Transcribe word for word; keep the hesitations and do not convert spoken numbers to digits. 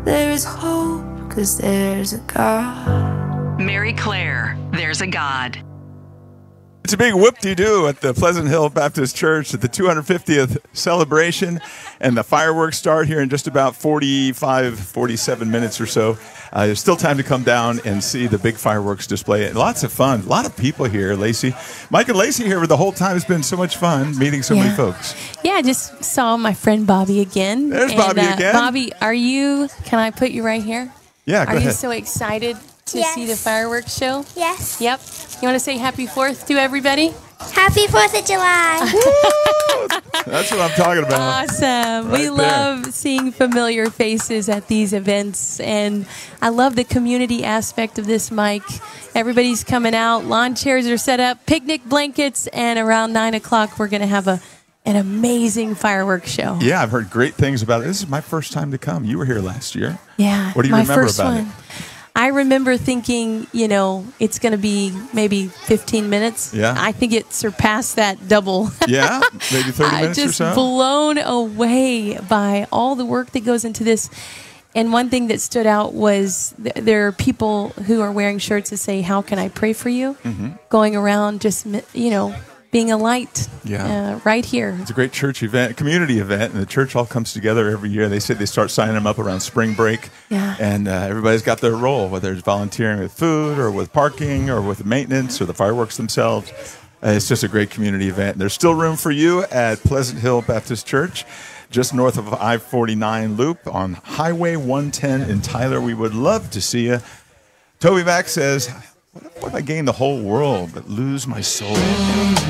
There is hope, cause there's a God. Mary Claire, There's a God. It's a big whoop-de-doo at the Pleasant Hill Baptist Church at the two hundred fiftieth celebration, and the fireworks start here in just about forty-five, forty-seven minutes or so. Uh, there's still time to come down and see the big fireworks display. And lots of fun. A lot of people here, Lacey. Mike and Lacey here the whole time. It's been so much fun meeting so yeah. many folks. Yeah, I just saw my friend Bobby again. There's and, Bobby uh, again. Bobby, are you, can I put you right here? Yeah, go Are ahead. you so excited to Yes. see the fireworks show? Yes. Yep. You want to say happy fourth to everybody? Happy fourth of July. That's what I'm talking about. Awesome. Right we there. love seeing familiar faces at these events, and I love the community aspect of this, Mike. Everybody's coming out. Lawn chairs are set up, picnic blankets, and around nine o'clock we're going to have a an amazing fireworks show. Yeah, I've heard great things about it. This is my first time to come. You were here last year. Yeah. What do you my remember first about one. it? I remember thinking, you know, it's going to be maybe fifteen minutes. Yeah. I think it surpassed that double. Yeah, maybe thirty I'm minutes or just so. blown away by all the work that goes into this. And one thing that stood out was th- there are people who are wearing shirts that say, "How can I pray for you?" Mm-hmm. Going around just, you know, being a light Yeah. uh, right here. It's a great church event, community event, and the church all comes together every year. They say they start signing them up around spring break, Yeah. and uh, everybody's got their role, whether it's volunteering with food or with parking or with maintenance or the fireworks themselves. Uh, it's just a great community event. There's still room for you at Pleasant Hill Baptist Church, just north of I forty-nine Loop on Highway one ten in Tyler. We would love to see you. Toby Mack says, what if, what if I gain the whole world but lose my soul?